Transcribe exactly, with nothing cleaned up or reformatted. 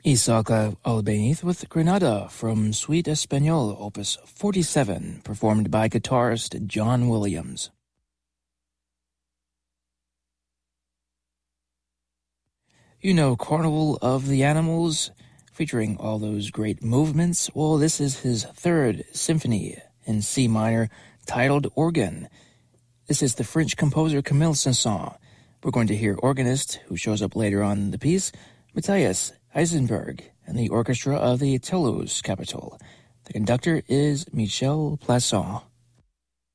Isaac Albéniz with Granada from Suite Espagnole, Opus forty-seven, performed by guitarist John Williams. You know Carnival of the Animals, featuring all those great movements? Well, this is his third symphony in C minor, titled Organ. This is the French composer Camille Saint-Saëns. We're going to hear organist, who shows up later on in the piece, Matthias Eisenberg, and the orchestra of the Toulouse Capitol. The conductor is Michel Plasson.